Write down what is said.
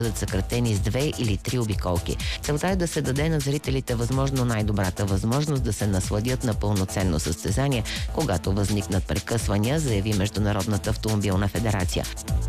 бъдат съкратени с 2 или 3 обиколки. Целта е да се даде на зрителите възможно най-добрата възможност да се насладят на пълноценно състезание, когато възникнат прекъсвания, заяви Международната автомобилна федерация.